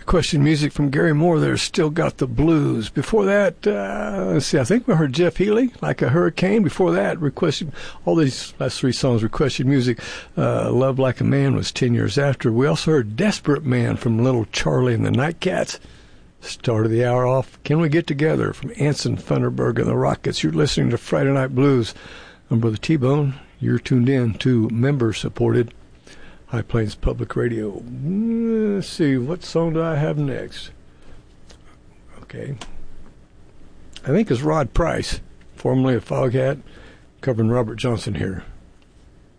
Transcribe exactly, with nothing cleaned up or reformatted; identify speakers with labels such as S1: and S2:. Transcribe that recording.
S1: Question music from Gary Moore there, Still Got the Blues. Before that, uh, let's see, I think we heard Jeff Healey, Like a Hurricane. Before that, requested, all these last three songs requested music. Uh, Love Like a Man was ten years after. We also heard Desperate Man from Little Charlie and the Nightcats. Start of the hour off, Can We Get Together from Anson Funderburg and the Rockets. You're listening to Friday Night Blues. I'm Brother T-Bone. You're tuned in to member-supported High Plains Public Radio. Let's see, what song do I have next? Okay. I think it's Rod Price, formerly of Foghat, covering Robert Johnson here.